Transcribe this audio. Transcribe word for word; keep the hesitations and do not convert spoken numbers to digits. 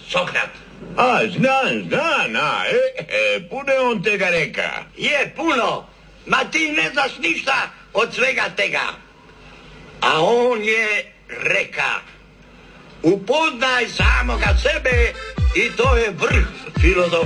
Sokrat. A, znam, znam, a, e, e, puno je on tega reka. Je, puno. Ma ti ne znaš ništa od svega tega. A on je reka. Upoznaj samoga sebe i to je vrh filozofije.